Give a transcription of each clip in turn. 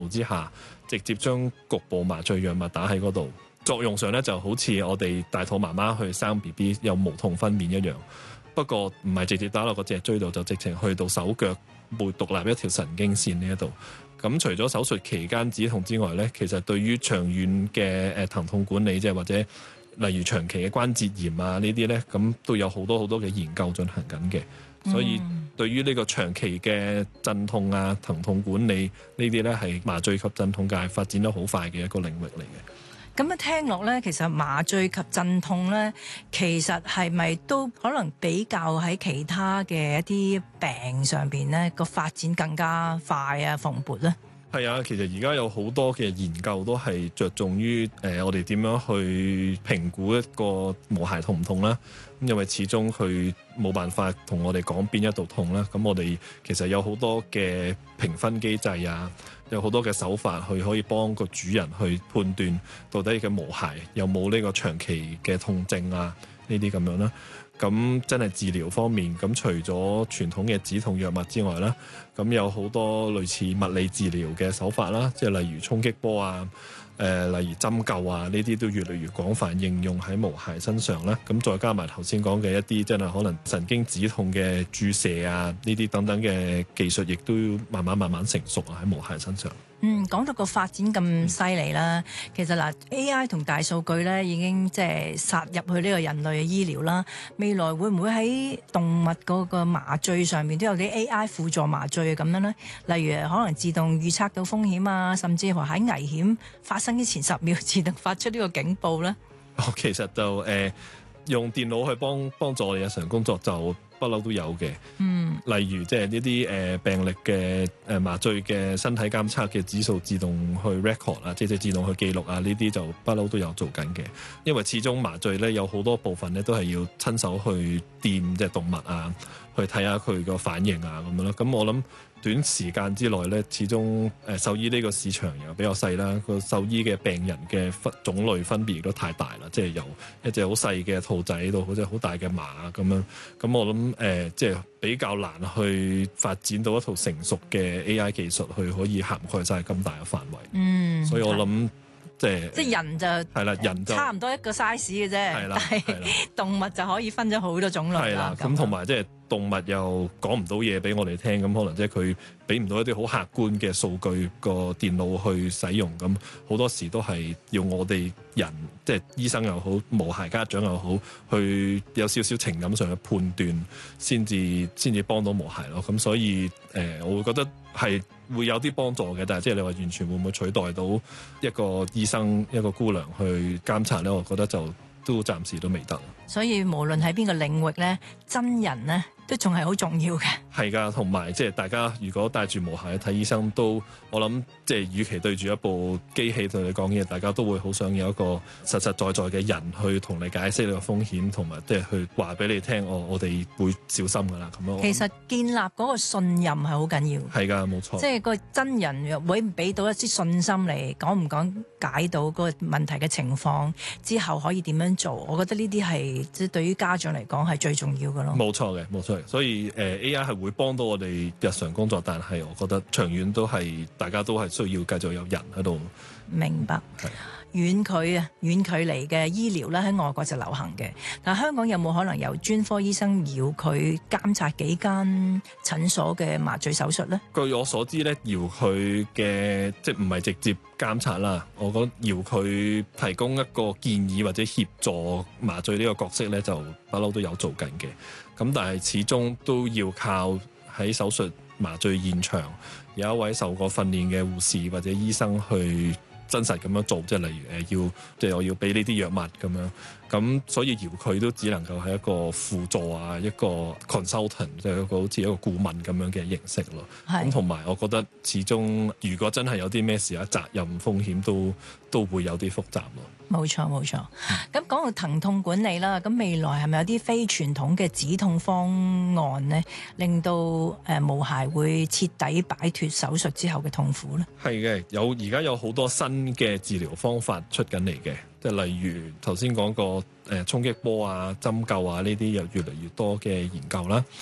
之下，直接將局部麻醉藥物打喺嗰度，作用上咧就好似我哋大肚媽媽去生 BB 有無痛分娩一樣，不過唔係直接打落個脊椎度，就直情去到手腳每獨立一條神經線呢一度。咁除咗手術期間止痛之外咧，其實對於長遠嘅疼痛管理，即係或者例如長期嘅關節炎啊呢啲咧，咁都有好多嘅研究進行緊嘅。所以對於呢個長期嘅鎮痛啊、疼痛管理呢啲咧，係麻醉及鎮痛界發展得好快嘅一個領域嚟嘅。 咁樣聽落咧，其實麻醉及鎮痛咧，其實係咪都可能比較喺其他嘅一啲病上邊咧個發展更加快啊、蓬勃咧？ 係啊，其實而家有好多嘅研究都係着重於我哋點樣去評估一個無孩痛唔痛啦。咁因為始終佢冇辦法同我哋講邊一度痛啦。咁我哋其實有好多嘅評分機制啊，有好多嘅手法去可以幫個主人去判斷到底嘅無孩有冇呢個長期嘅痛症啊，呢啲咁樣啦。咁真係治療方面，咁除咗傳統嘅止痛藥物之外啦，咁有好多類似物理治療嘅手法啦，即係例如衝擊波啊，例如針灸啊，呢啲都越嚟越廣泛應用喺無孩身上啦。咁再加埋頭先講嘅一啲真係可能神經止痛嘅注射啊，呢啲等等嘅技術，亦都慢慢成熟啊喺無孩身上。 講到個發展咁犀利啦，其實嗱 AI 同大數據咧已經即係殺入去呢個人類嘅醫療啦。未來會唔會喺動物嗰個麻醉上面都有啲 AI 輔助麻醉咁樣咧？例如可能自動預測到風險啊，甚至乎喺危險發生之前10秒自動發出呢個警報咧？ 其實就用電腦去幫助我哋日常工作就不嬲都有嘅。例如即係呢啲病歷嘅麻醉嘅身體監測嘅指數自動去 record 啊，即係自動去記錄啊，呢啲就不嬲都有做緊嘅。因為始終麻醉咧有好多部分咧都係要親手去掂隻動物啊，去睇下佢個反應啊咁樣咯。咁我諗短時間之內咧，始終獸醫呢個市場又比較細啦，個獸醫嘅病人嘅種類分別亦都太大啦，即係由一隻好細嘅兔仔到好似好大嘅馬咁樣。咁我諗即係比較難去發展到一套成熟嘅 AI 技術去可以涵蓋晒咁大嘅範圍。所以我諗即係人就係啦，人就差唔多一個 size 嘅啫。但係動物就可以分咗好多種類啦。 咁同埋即係動物又講唔到嘢俾我哋聽，咁可能即係佢俾唔到一啲好客觀嘅數據個電腦去使用，咁好多時都係要我哋人，即係醫生又好，無孩家長又好，去有少少情感上嘅判斷，先至幫到無孩咯。咁所以我會覺得係會有啲幫助嘅，但係即係你話完全會唔會取代到一個醫生一個姑娘去監察咧？我覺得就都暫時都未得。 所以無論喺邊個領域咧，真人咧都仲係好重要嘅。 係㗎，同埋即係大家如果帶住無孩去睇醫生，都我諗即係與其對住一部機器同你講嘢，大家都會好想有一個實實在在嘅人去同你解釋呢個風險，同埋即係去話俾你聽，我哋會小心㗎啦。咁樣其實建立嗰個信任係好緊要。 係㗎，冇錯。 即係個真人會俾到一啲信心嚟，講唔講解到嗰個問題嘅情況之後可以點樣做？我覺得呢啲係即係對於家長嚟講係最重要嘅咯。 冇錯嘅，冇錯。所以AI 係會幫到我哋日常工作，但係我覺得長遠都係大家都係需要繼續有人喺度。 明白。遠距離嘅醫療咧喺外國就流行嘅，但香港有冇可能由專科醫生遙距監察幾間診所嘅麻醉手術呢？ 據我所知咧，遙距嘅即係唔係直接監察啦，我覺得遙距提供一個建議或者協助麻醉呢個角色咧，就不嬲都有做緊嘅。咁但係始終都要靠喺手術麻醉現場有一位受過訓練嘅護士或者醫生去真實咁樣做，即係例如即係我要俾呢啲藥物咁樣，咁所以遙距都只能夠係一個輔助啊，一個 consultant， 即係一個好似一個顧問咁樣嘅形式咯。咁同埋我覺得始終如果真係有啲咩事啊，責任風險都會有啲複雜咯。 冇錯冇錯。咁講到疼痛管理啦，咁未來係咪有啲非傳統嘅止痛方案呢，令到無孩會徹底擺脫手術之後嘅痛苦呢？係嘅，而家有好多新嘅治療方法出緊嚟嘅，即係例如頭先講過衝擊波啊、針灸啊呢啲，有越嚟越多嘅研究啦。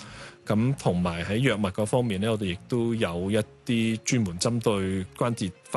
咁同埋喺藥物嗰方面咧，我哋亦都有一啲專門針對關節